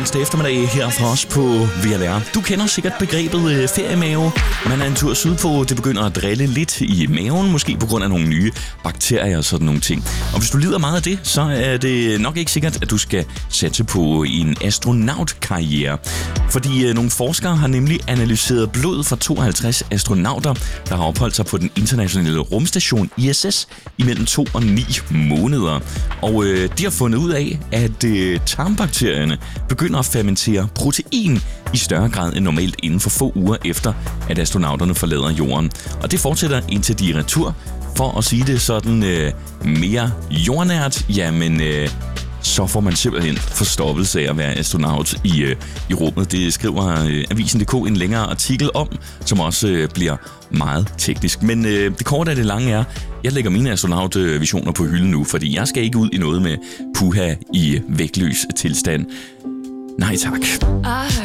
onsdag eftermiddag her fra os på VLR. Du kender sikkert begrebet feriemave. Man er en tur sydpå, det begynder at drille lidt i maven, måske på grund af nogle nye bakterier og sådan nogle ting. Og hvis du lider meget af det, så er det nok ikke sikkert, at du skal satse på en astronautkarriere. Fordi nogle forskere har nemlig analyseret blod fra 52 astronauter, der har opholdt sig på den internationale rumstation ISS imellem 2 og 9 måneder. Og de har fundet ud af, at tarmbakterierne begynder at fermentere protein i større grad end normalt inden for få uger efter, at astronauterne forlader jorden. Og det fortsætter indtil de er retur. For at sige det sådan mere jordnært, jamen så får man simpelthen forstoppelse af at være astronaut i rummet. Det skriver Avisen.dk en længere artikel om, som også bliver meget teknisk. Men det korte af det lange er, jeg lægger mine astronautvisioner på hylden nu, fordi jeg skal ikke ud i noget med puha i vægtløs tilstand. Nej tak.